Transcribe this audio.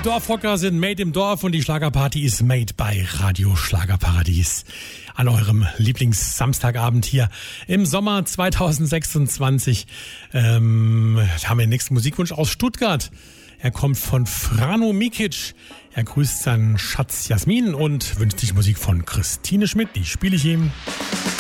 Dorfrocker sind made im Dorf und die Schlagerparty ist made bei Radio Schlagerparadies. An eurem Lieblings-Samstagabend hier im Sommer 2026 haben wir den nächsten Musikwunsch aus Stuttgart. Er kommt von Frano Mikic. Er grüßt seinen Schatz Jasmin und wünscht sich Musik von Christine Schmidt. Die spiele ich ihm.